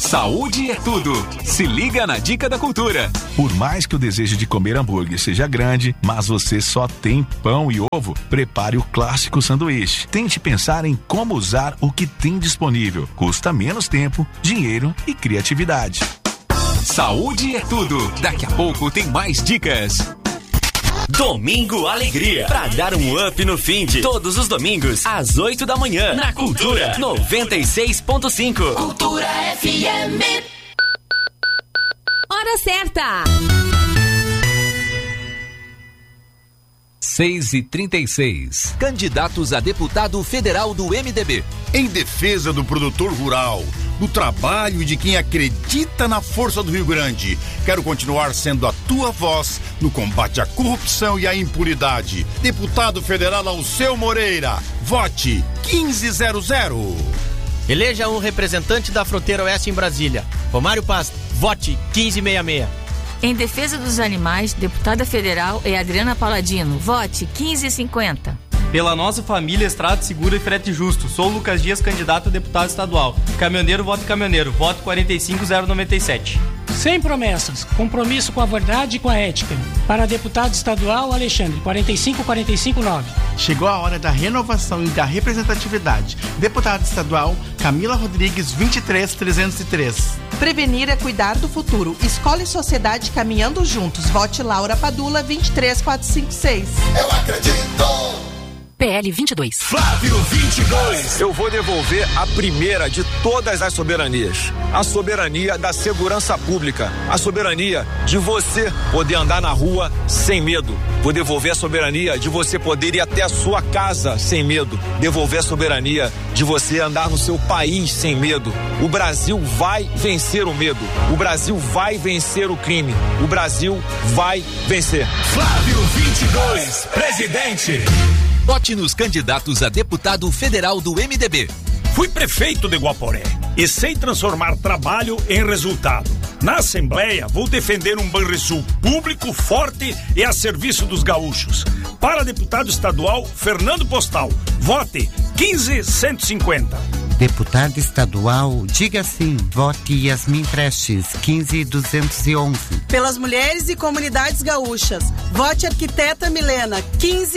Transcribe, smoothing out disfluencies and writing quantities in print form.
Saúde é tudo. Se liga na Dica da Cultura. Por mais que o desejo de comer hambúrguer seja grande, mas você só tem pão e ovo, prepare o clássico sanduíche. Tente pensar em como usar o que tem disponível. Custa menos tempo, dinheiro e criatividade. Saúde é tudo. Daqui a pouco tem mais dicas. Domingo Alegria, pra dar um up no fim de todos os domingos, às 8 da manhã, na Cultura 96.5. Cultura FM. Hora certa. 6h36. Candidatos a deputado federal do MDB. Em defesa do produtor rural, do trabalho e de quem acredita na força do Rio Grande, quero continuar sendo a tua voz no combate à corrupção e à impunidade. Deputado federal Alceu Moreira, vote 1500. Eleja um representante da fronteira oeste em Brasília. Romário Paz, vote 1566. Em defesa dos animais, deputada federal é Adriana Paladino. Vote 1550. Pela nossa família, estrada segura e frete justo. Sou Lucas Dias, candidato a deputado estadual. Caminhoneiro, voto caminhoneiro. Voto 45097. Sem promessas, compromisso com a verdade e com a ética. Para deputado estadual, Alexandre, 45459. Chegou a hora da renovação e da representatividade. Deputado estadual, Camila Rodrigues, 23303. Prevenir é cuidar do futuro. Escola e sociedade caminhando juntos. Vote Laura Padula, 23456. Eu acredito! PL 22. Flávio 22. Eu vou devolver a primeira de todas as soberanias. A soberania da segurança pública. A soberania de você poder andar na rua sem medo. Vou devolver a soberania de você poder ir até a sua casa sem medo. Devolver a soberania de você andar no seu país sem medo. O Brasil vai vencer o medo. O Brasil vai vencer o crime. O Brasil vai vencer. Flávio 22, presidente. Vote nos candidatos a deputado federal do MDB. Fui prefeito de Guaporé e sei transformar trabalho em resultado. Na Assembleia, vou defender um Banrisul público, forte e a serviço dos gaúchos. Para deputado estadual, Fernando Postal. Vote 15150. Deputado estadual, diga sim, vote Yasmin Prestes, 15211. Pelas mulheres e comunidades gaúchas, vote arquiteta Milena, 15